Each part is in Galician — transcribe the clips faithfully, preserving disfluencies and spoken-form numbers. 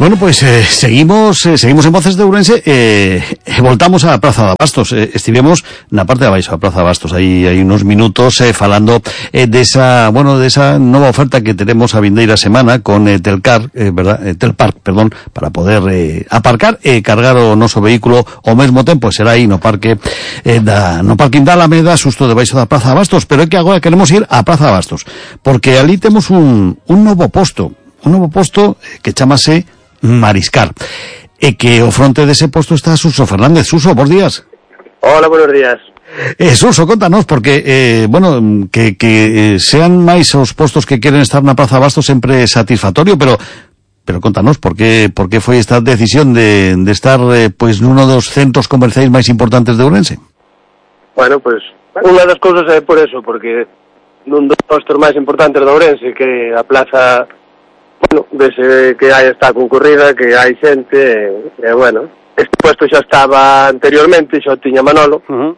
Bueno, pues eh, seguimos eh, seguimos en Voces de Ourense, eh, eh, voltamos a Praza de Abastos, eh, estivemos na parte de abaixo, a Praza de Abastos, aí hai unos minutos eh, falando eh, de esa, bueno, de esa nova oferta que tenemos a vindeira semana con eh, Telcar, eh, verdad, eh, Telpark, perdón, para poder eh, aparcar e eh, cargar o noso vehículo ao mesmo tempo, será aí no parque eh, da, no parking da Alameda, susto debaixo da Praza de Abastos, pero é que agora queremos ir a Praza de Abastos, porque ali temos un, un novo posto, un novo posto que chamase Mariscar, e que o fronte dese posto está Suso Fernández. Suso, bons días. Hola, buenos días. Eh, Suso, contanos, porque, eh, bueno, que, que eh, sean máis os postos que queren estar na Praza de Abastos sempre é satisfactorio, pero pero contanos, por que, por que foi esta decisión de, de estar, eh, pois, nuno dos centros comerciais máis importantes de Ourense? Bueno, pois, pues, unha das cousas é por eso, porque nun dos postos máis importantes de Ourense, que a plaza... Bueno, desde que hai está concurrida, que hai xente, e, e bueno, este puesto xa estaba anteriormente, xa o tiña Manolo, uh-huh.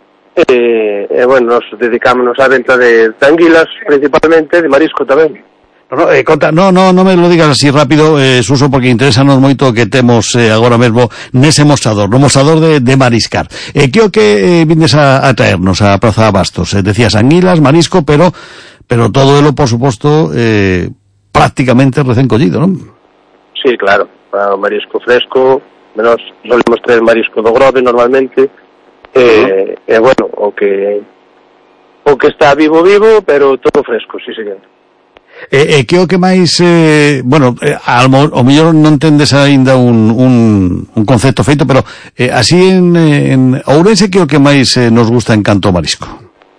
e, e bueno, nos dedicámonos á venta de, de anguilas, principalmente, de marisco tamén. No, no, eh, conta, no, no, no me lo digas así rápido, eh, Suso, porque interesanos moito o que temos eh, agora mesmo nese mostrador, no mostrador de, de Mariscar. Eh, que o que eh, vindes a, a traernos a Praza de Abastos? Eh, decías anguilas, marisco, pero pero todo elo, por suposto, eh, prácticamente recén collido, non? Sí, claro, o marisco fresco, menos solemos traer marisco do Grove normalmente, e, uh-huh. e bueno, o que o que está vivo vivo, pero todo fresco, sí, señor. E, e que o que máis, eh, bueno, eh, ao, ao mellor non tendes aínda un, un, un concepto feito, pero eh, así en, en Ourense, que o que máis eh, nos gusta en canto marisco?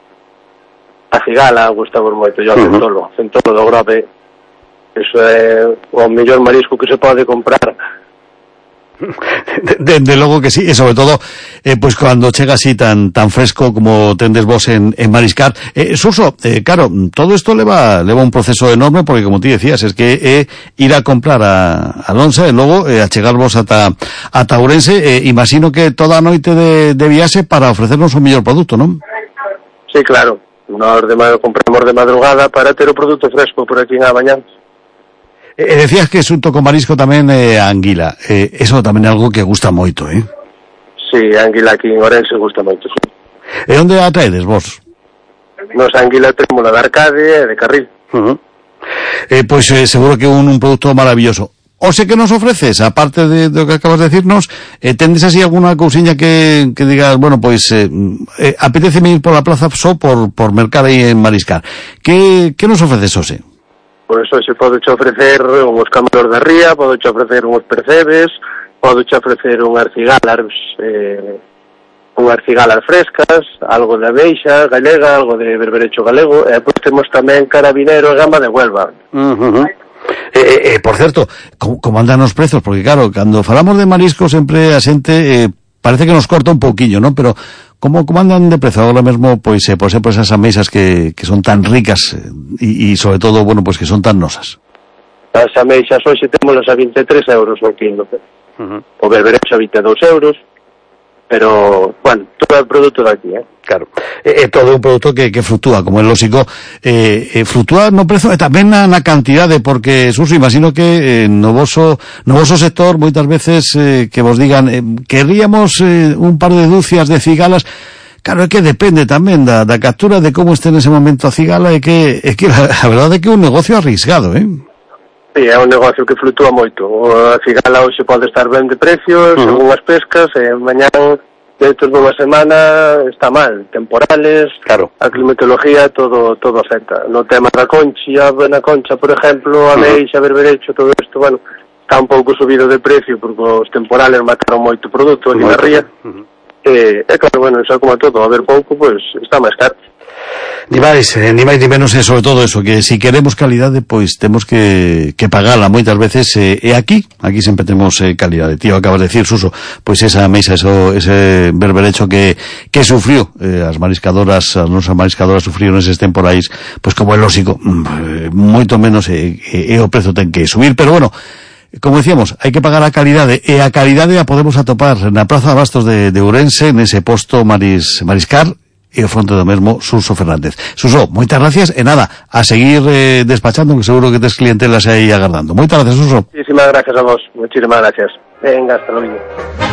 A cigala gustamos moito, yo uh-huh. centolo, centolo do Grove. Eso é o mellor marisco que se pode comprar. Desde de logo que sí, e sobre todo eh, pues cando chega así tan tan fresco como tendes vos en, en Mariscar. eh, Suso, eh, claro, todo isto leva leva un proceso enorme, porque como ti decías, es que é eh, ir a comprar a, a Lonsa e logo eh, a chegarvos ata, ata Ourense, eh, imagino que toda a noite de, de viaxe para ofrecernos o mellor produto, non? Sí, claro, nós de, compramos de madrugada para ter o produto fresco por aquí na mañá. E decías que xunto con marisco tamén é eh, anguila. Eh, eso tamén é algo que gusta moito, eh? Sí, a anguila aquí en Ourense gusta moito, sí. E onde a traedes vos? Nos anguila temos la de Arcade e de Carril. Uh-huh. Eh, pois pues, eh, seguro que un, un produto maravilloso. O sei que nos ofreces, aparte de, de lo que acabas de decirnos, eh, tendes así alguna cousiña que, que digas, bueno, pois pues, eh, eh, apetéceme ir por la plaza só por, por mercar aí en Mariscar. Que, que nos ofreces, Ose? Por eso se pode che ofrecer unhos camaros da ría, pode che ofrecer unhos percebes, pode che ofrecer unhas cigalas, eh, unhas cigalas frescas, algo de ameixa galega, algo de berberecho galego, e depois temos tamén carabinero e gamba de Huelva. Uh-huh. Eh, eh, por certo, como, como andan os prezos? Porque claro, cando falamos de marisco sempre a xente eh, parece que nos corta un pouquiño, non? Pero como, como andan de prezo agora mesmo, pois, eh, por exemplo, esas ameixas que, que son tan ricas e, e sobre todo, bueno, pois que son tan nosas? As ameixas hoxe temos a vinte e tres euros o quilo. Uh-huh. O berberecho a vinte e dous euros, pero, bueno, todo é produto daqui, eh? Claro, é, é todo un produto que, que fluctúa, como é lógico, eh, eh, fluctúa no prezo e tamén na, na cantidade, porque, Suso, imagino que eh, no voso no voso sector, moitas veces eh, que vos digan, eh, querríamos eh, un par de dúcias de cigalas. Claro, é que depende tamén da, da captura, de como este nese momento a cigala, é que, é que a, a verdade é que é un negocio arrisgado, eh? Sí, é un negocio que fluctúa moito. A cigala hoxe pode estar ben de precios, uh-huh. según as pescas, e mañá, dentro dunha semana, está mal. Temporales, claro. A climatología, todo todo afecta. No tema da concha, a concha, por exemplo, a meixa, uh-huh. berberecho, todo isto, bueno, está un pouco subido de precio, porque os temporales mataron moito produto ali na ría. Uh-huh. E, e claro, bueno, eso como todo, a ver pouco, pois, pues, está máis caro. Ni máis, eh, ni máis ni menos, é sobre todo eso, que si queremos calidade, pois temos que, que pagala moitas veces, eh, e aquí, aquí sempre temos eh, calidade. Tío, acabas de decir, Suso, pois esa mesa, eso, ese berberecho que, que sufrió, eh, as mariscadoras, as nosas mariscadoras sufriron eses temporais, pois como é lógico, eh, moito menos, e eh, eh, o prezo ten que subir, pero bueno, como decíamos, hai que pagar a calidade, e a calidade a podemos atopar na Praza de Abastos de, de Ourense, nese posto Maris, Mariscar, e o fronte do mesmo Suso Fernández. Suso, moitas gracias e nada, a seguir eh, despachando, que seguro que tes clientelas aí agardando. Moitas gracias, Suso. Muchísimas gracias a vos, muchísimas gracias. Venga, hasta luego.